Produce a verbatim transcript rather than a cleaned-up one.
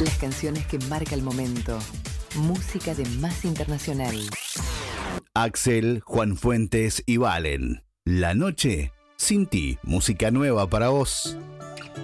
Las canciones que marca el momento. Música de Más Internacional. Axel, Juan Fuentes y Valen. La noche sin ti. Música nueva para vos.